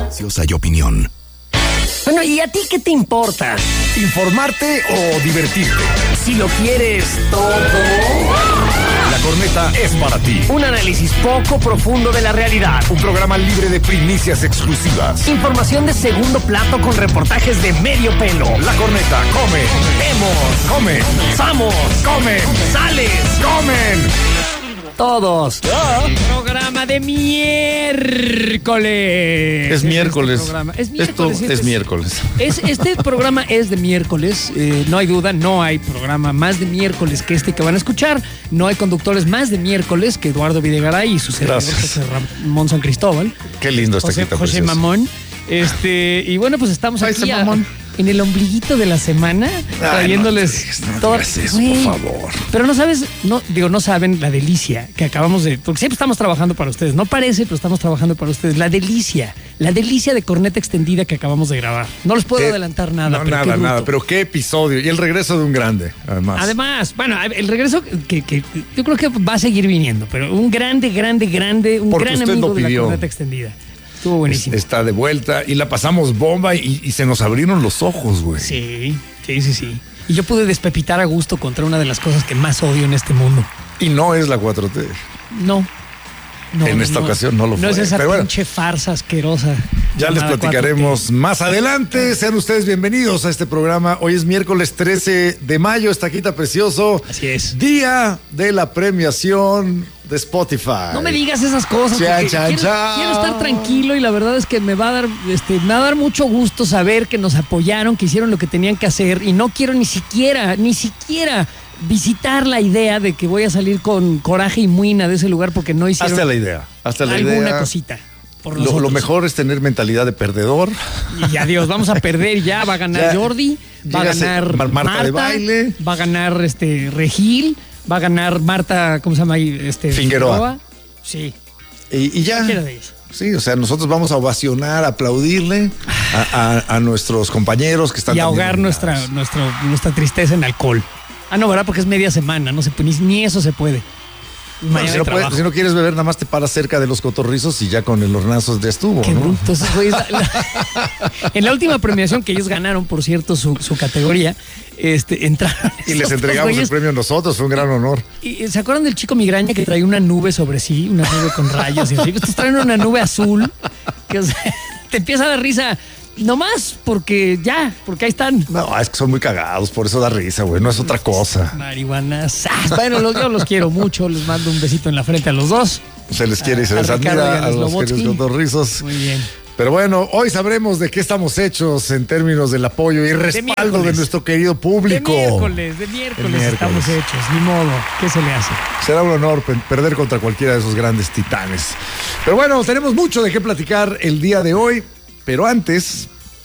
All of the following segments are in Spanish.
Ciencia y opinión. Bueno, ¿y a ti qué te importa? ¿Informarte o divertirte? Si lo quieres todo. La Corneta es para ti. Un análisis poco profundo de la realidad. Un programa libre de primicias exclusivas. Información de segundo plato con reportajes de medio pelo. La Corneta come. Vemos. Come. Vamos. Comen. Sales. Comen. Todos. Programa de miércoles. Es miércoles. Es miércoles. Esto es miércoles. Este programa es de miércoles. No hay duda, no hay programa más de miércoles que este que van a escuchar. No hay conductores más de miércoles que Eduardo Videgaray y su servidor José Ramón San Cristóbal. Qué lindo está aquí. José Mamón. Y bueno, pues estamos aquí en el ombliguito de la semana, trayéndoles todo eso, por favor. Pero no saben la delicia que acabamos de, porque siempre estamos trabajando para ustedes, no parece, pero estamos trabajando para ustedes, la delicia de corneta extendida que acabamos de grabar. No les puedo adelantar nada. No, nada, pero qué episodio, y el regreso de un grande, además, bueno, el regreso que yo creo que va a seguir viniendo, pero un grande, un porque gran amigo de la corneta extendida. Estuvo buenísimo. Está de vuelta y la pasamos bomba y se nos abrieron los ojos, güey. Sí. Y yo pude despepitar a gusto contra una de las cosas que más odio en este mundo. Y no es la 4T. No. En esta ocasión no lo fue. No es esa pinche farsa asquerosa. Ya les platicaremos más adelante. Sean ustedes bienvenidos a este programa. Hoy es miércoles 13 de mayo, Estaquita Precioso. Así es. Día de la premiación de Spotify. No me digas esas cosas. Quiero estar tranquilo y la verdad es que me va a dar mucho gusto saber que nos apoyaron, que hicieron lo que tenían que hacer y no quiero ni siquiera visitar la idea de que voy a salir con coraje y muina de ese lugar porque no hicieron hasta la alguna idea. Cosita. Lo mejor es tener mentalidad de perdedor. Y adiós, vamos a perder ya. Va a ganar Jordi, va a ganar Marta de baile, va a ganar Regil, va a ganar Marta, ¿cómo se llama ahí? Figueroa. Sí. Y ya. Cualquiera de ellos. Sí, o sea, nosotros vamos a ovacionar, a aplaudirle a nuestros compañeros que están y ahogar nuestra tristeza en alcohol. No, ¿verdad? Porque es media semana, no se puede, ni eso se puede. Bueno, si no quieres beber, nada más te paras cerca de los cotorrizos y ya con el hornazo ya estuvo. Qué ¿no? brutos, güey. En la última premiación que ellos ganaron, por cierto, su categoría, entraron. Y les entregamos el premio a nosotros, fue un gran honor. ¿Y se acuerdan del chico migraña que traía una nube sobre sí? Una nube con rayos y así. Estos traen una nube azul que, o sea, te empieza a dar risa. Nomás porque ahí están. No, es que son muy cagados, por eso da risa, güey, no es otra cosa. Marihuanas. Bueno, yo los quiero mucho, les mando un besito en la frente a los dos. Se les quiere y se les admira a los queridos cotorrizos. Muy bien. Pero bueno, hoy sabremos de qué estamos hechos en términos del apoyo y respaldo de nuestro querido público. De miércoles estamos hechos, ni modo, ¿qué se le hace? Será un honor perder contra cualquiera de esos grandes titanes. Pero bueno, tenemos mucho de qué platicar el día de hoy. Pero antes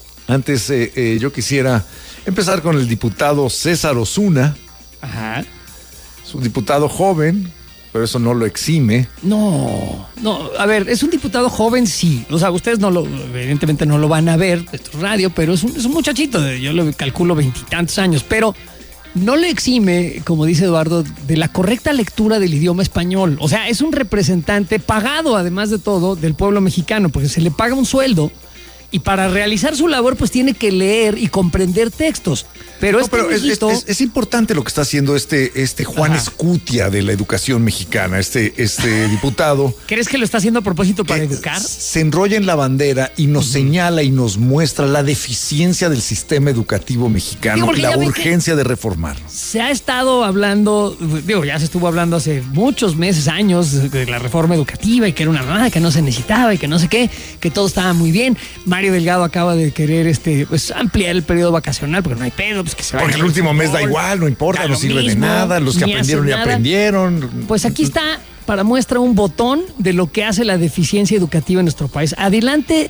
yo quisiera empezar con el diputado César Osuna. Ajá. Es un diputado joven, pero eso no lo exime. No, a ver, es un diputado joven, sí. O sea, ustedes evidentemente no lo van a ver, esto es radio, pero es un muchachito, yo le calculo 20 y tantos años, pero no le exime, como dice Eduardo, de la correcta lectura del idioma español. O sea, es un representante pagado, además de todo, del pueblo mexicano, porque se le paga un sueldo. Y para realizar su labor, pues tiene que leer y comprender textos. Pero es importante lo que está haciendo este Juan Escutia de la educación mexicana, este diputado. ¿Crees que lo está haciendo a propósito para educar? Se enrolla en la bandera y nos señala y nos muestra la deficiencia del sistema educativo mexicano, la urgencia de reformarlo. Se ha estado hablando, ya se estuvo hablando hace muchos meses, años, de la reforma educativa y que era una mamada, que no se necesitaba y que no sé qué, que todo estaba muy bien. Mario Delgado acaba de querer ampliar el periodo vacacional porque no hay pedo, pues que se porque el último mes da igual, no importa, no sirve de nada, los que aprendieron ya aprendieron. Pues aquí está para muestra un botón de lo que hace la deficiencia educativa en nuestro país. Adelante,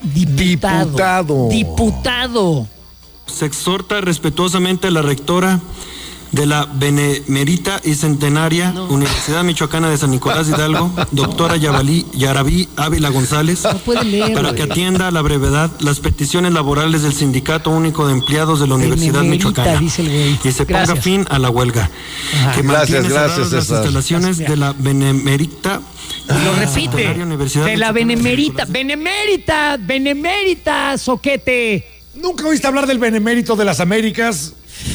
diputado. Se exhorta respetuosamente a la rectora de la Benemérita y Centenaria Universidad Michoacana de San Nicolás Hidalgo, doctora Yarabí Ávila González, para que atienda a la brevedad las peticiones laborales del Sindicato Único de Empleados de la Universidad Michoacana y se ponga fin a la huelga. Que mantiene cerradas las instalaciones de la Benemérita. Lo repite, de la Benemérita, soquete. ¿Nunca oíste hablar del Benemérito de las Américas?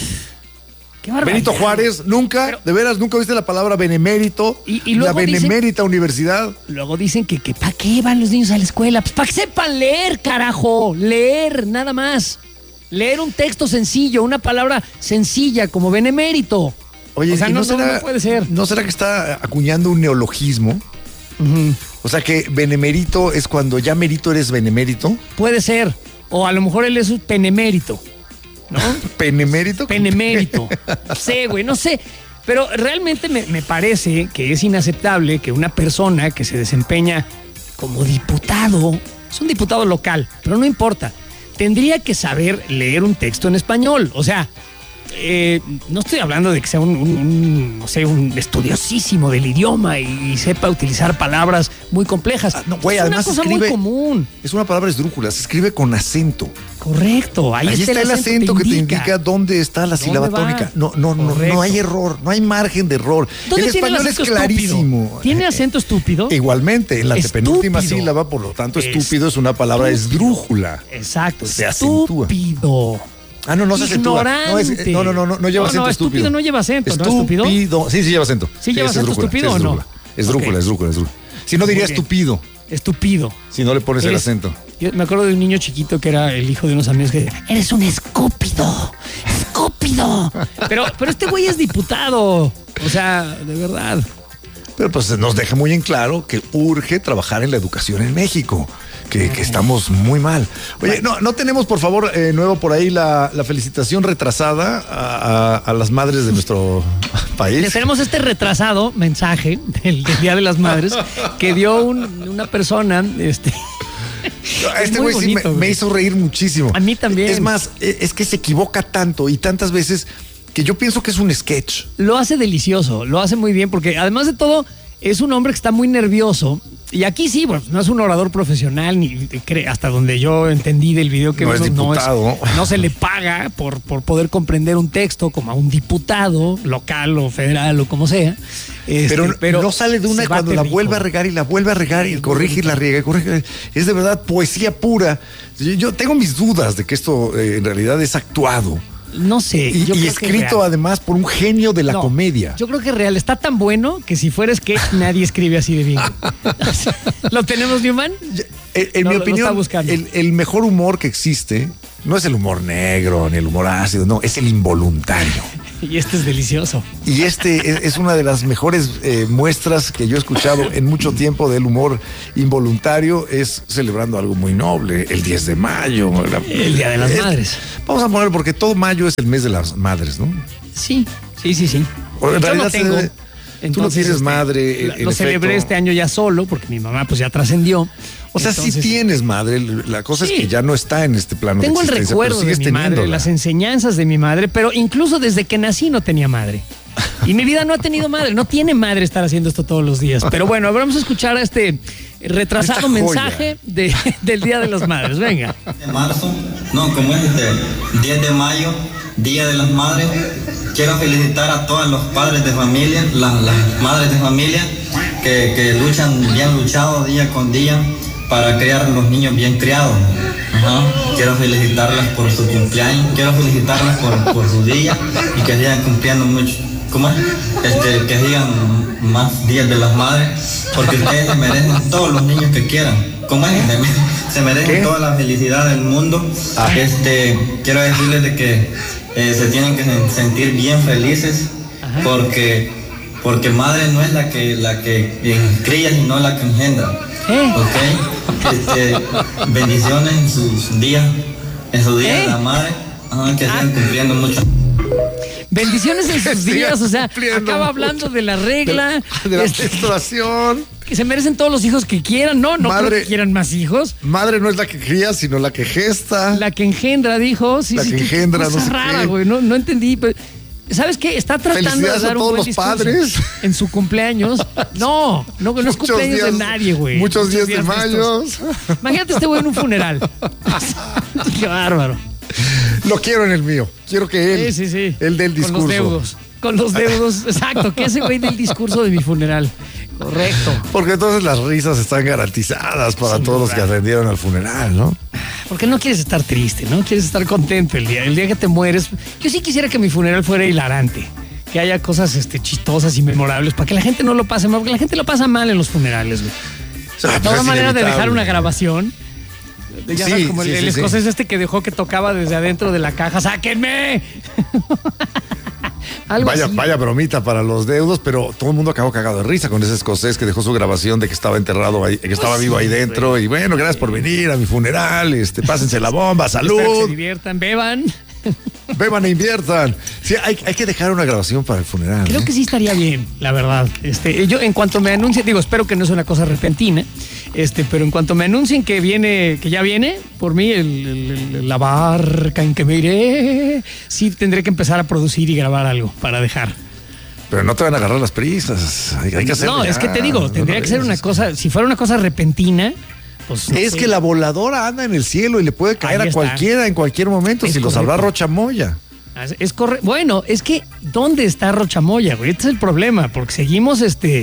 Benito Juárez, nunca, de veras, nunca viste la palabra benemérito, y la Benemérita Universidad. Luego dicen que ¿para qué van los niños a la escuela? Pues para que sepan leer, carajo, leer, nada más. Leer un texto sencillo, una palabra sencilla como benemérito. Oye, o sea, no puede ser. ¿No será que está acuñando un neologismo? O sea que benemérito es cuando ya merito eres benemérito. Puede ser, o a lo mejor él es un penemérito. ¿No? ¿Penemérito? Penemérito. No sé, güey, no sé. Pero realmente me parece que es inaceptable que una persona que se desempeña como diputado, es un diputado local, pero no importa, tendría que saber leer un texto en español. O sea, no estoy hablando de que sea un estudiosísimo del idioma y sepa utilizar palabras muy complejas. Güey, es además una cosa muy común. Es una palabra esdrújula, se escribe con acento. Correcto, ahí está el acento que te indica dónde está la sílaba tónica. No hay error, no hay margen de error. El español es clarísimo. Estúpido? ¿Tiene acento estúpido? Igualmente, en la penúltima sílaba, por lo tanto, estúpido es una palabra esdrújula. Exacto, se acentúa. Estúpido. No se acentúa. No lleva acento estúpido. No lleva acento, ¿no? Estúpido. Sí lleva acento. ¿Sí lleva acento estúpido o no? Esdrújula. Si no diría estúpido. Estúpido. Si no le pones el acento. Yo me acuerdo de un niño chiquito que era el hijo de unos amigos que decía, eres un escúpido. Pero este güey es diputado. O sea, de verdad. Pero pues nos deja muy en claro que urge trabajar en la educación en México. Que estamos muy mal. Oye, no tenemos, por favor, nuevo por ahí la felicitación retrasada a las madres de nuestro país. Les tenemos este retrasado mensaje del Día de las Madres que dio una persona. Este güey sí me hizo reír muchísimo. A mí también. Es más, es que se equivoca tanto y tantas veces que yo pienso que es un sketch. Lo hace delicioso, lo hace muy bien, porque además de todo, es un hombre que está muy nervioso. Y aquí sí, bueno, no es un orador profesional, ni hasta donde yo entendí del video que no es diputado. No se le paga por poder comprender un texto como a un diputado local o federal o como sea. Pero no sale de una cuando la vuelve a regar y corrige y la riega y corrige. Es de verdad poesía pura. Yo tengo mis dudas de que esto en realidad es actuado. No sé. Y escrito además por un genio de la comedia. Yo creo que es real. Está tan bueno que si fuera sketch nadie escribe así de bien. ¿Lo tenemos, Newman? En mi opinión, el mejor humor que existe no es el humor negro ni el humor ácido, no, es el involuntario. Y este es delicioso. Y este es una de las mejores muestras que yo he escuchado en mucho tiempo del humor involuntario, es celebrando algo muy noble, el 10 de mayo. El Día de las Madres. Vamos a poner, porque todo mayo es el mes de las madres, ¿no? Sí. Bueno, en realidad no tengo. Tú no tienes madre. Lo celebré este año ya solo, porque mi mamá pues ya trascendió. O sea, sí tienes madre, la cosa es que ya no está en este plano. Tengo el recuerdo de mi madre, las enseñanzas de mi madre, pero incluso desde que nací no tenía madre. Y mi vida no ha tenido madre, no tiene madre estar haciendo esto todos los días. Pero bueno, vamos a escuchar a este retrasado mensaje del Día de las Madres. Venga. De marzo, como es 10 de mayo, Día de las Madres. Quiero felicitar a todos los padres de familia, las madres de familia que luchan, bien luchado día con día para criar a los niños bien criados. Quiero felicitarlas por su cumpleaños, quiero felicitarlas por su día y que sigan cumpliendo mucho. Que sigan más días de las madres, porque ustedes se merecen todos los niños que quieran. Se merecen toda la felicidad del mundo. Quiero decirles de que se tienen que sentir bien felices, porque madre no es la que cría, sino la que engendra. Bendiciones en sus días, de la madre, que sigan cumpliendo mucho. Bendiciones en sus días, o sea, acaba hablando de la regla, de la menstruación. Que se merecen todos los hijos que quieran, no creo que quieran más hijos. Madre no es la que cría, sino la que gesta. La que engendra, dijo. Sí, la que engendra, no sé rara, qué. Güey, no entendí. Pero ¿sabes qué? Está tratando de dar un buen discurso padres en su cumpleaños. No es cumpleaños de nadie, güey. Muchos días de mayo. Imagínate este güey en un funeral. Qué bárbaro. Lo quiero en el mío. Quiero que él, sí. él dé el discurso. Con los deudos, exacto, que ese güey dé el discurso de mi funeral. Correcto. Porque entonces las risas están garantizadas para todos los que atendieron al funeral, ¿no? Porque no quieres estar triste, ¿no? Quieres estar contento el día que te mueres. Yo sí quisiera que mi funeral fuera hilarante, que haya cosas chistosas y memorables, para que la gente no lo pase mal, porque la gente lo pasa mal en los funerales, güey. De todas maneras de dejar una grabación. Ya sabes, como el escocés que dejó que tocaba desde adentro de la caja. ¡Sáquenme! Vaya bromita para los deudos, pero todo el mundo acabó cagado de risa con ese escocés que dejó su grabación de que estaba enterrado ahí, que estaba vivo ahí dentro. Y bueno, gracias por venir a mi funeral, pásense la bomba, salud. Espero que se diviertan, beban e inviertan. Sí, hay que dejar una grabación para el funeral. Creo que sí estaría bien, la verdad. Yo en cuanto me anuncien, espero que no sea una cosa repentina, pero en cuanto me anuncien que ya viene por mí la barca en que me iré, sí tendré que empezar a producir y grabar algo para dejar. Pero no te van a agarrar las prisas. Hay que hacerlo. No, es que te digo, tendría que ser una cosa, si fuera una cosa repentina. Pues no es sé. Que la voladora anda en el cielo y le puede caer a cualquiera en cualquier momento, si lo sabrá Rocha Moya. Es correcto. Bueno, es que ¿dónde está Rocha Moya, güey? Este es el problema, porque seguimos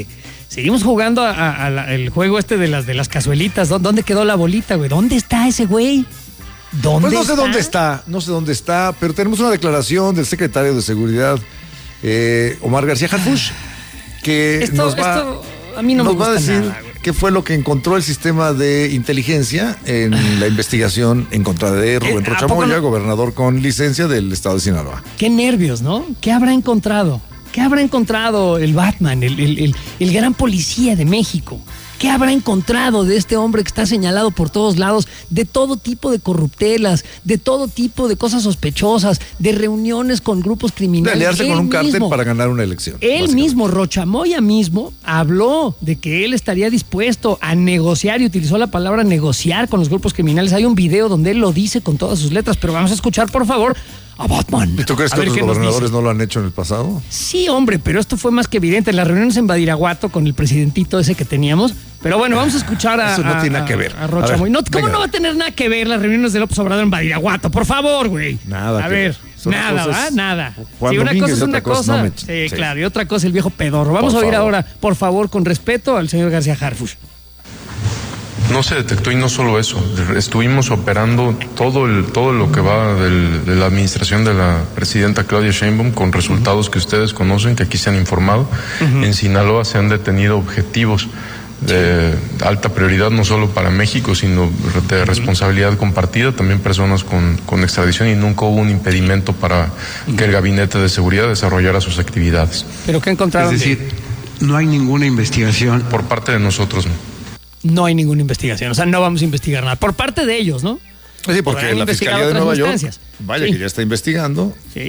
jugando el juego de las cazuelitas. ¿Dónde quedó la bolita, güey? ¿Dónde está ese güey? Pues no sé dónde está, pero tenemos una declaración del secretario de Seguridad, Omar García Harfuch, que esto a mí no me gusta va a decir nada, güey. ¿Qué fue lo que encontró el sistema de inteligencia en la investigación en contra de Rubén Rocha Moya, gobernador con licencia del estado de Sinaloa? Qué nervios, ¿no? ¿Qué habrá encontrado? ¿Qué habrá encontrado el Batman, el gran policía de México? ¿Qué habrá encontrado de este hombre que está señalado por todos lados de todo tipo de corruptelas, de todo tipo de cosas sospechosas, de reuniones con grupos criminales? De aliarse con un cártel para ganar una elección. Él mismo, Rocha Moya mismo, habló de que él estaría dispuesto a negociar y utilizó la palabra negociar con los grupos criminales. Hay un video donde él lo dice con todas sus letras, pero vamos a escuchar, por favor, a Batman. ¿Y tú crees que otros gobernadores no lo han hecho en el pasado? Sí, hombre, pero esto fue más que evidente en las reuniones en Badiraguato con el presidentito ese que teníamos. Pero bueno, vamos a escuchar eso no tiene nada que ver. A Rocha Moya. ¿Cómo no va a tener nada que ver las reuniones de López Obrador en Badiraguato? Por favor, güey. Nada. A ver, nada, ¿verdad? Nada. Si una cosa es una cosa. Sí, claro, y otra cosa el viejo pedorro. Vamos a oír ahora, por favor, con respeto al señor García Harfuch. No se detectó, y no solo eso, estuvimos operando todo lo que va de la administración de la presidenta Claudia Sheinbaum con resultados que ustedes conocen, que aquí se han informado. En Sinaloa se han detenido objetivos de alta prioridad, no solo para México, sino de responsabilidad compartida, también personas con extradición, y nunca hubo un impedimento para que el Gabinete de Seguridad desarrollara sus actividades. ¿Pero qué encontraron? Es decir, no hay ninguna investigación. Por parte de nosotros, no. No hay ninguna investigación, o sea, no vamos a investigar nada. Por parte de ellos, ¿no? Sí, porque la Fiscalía de Nueva York, que ya está investigando. Sí.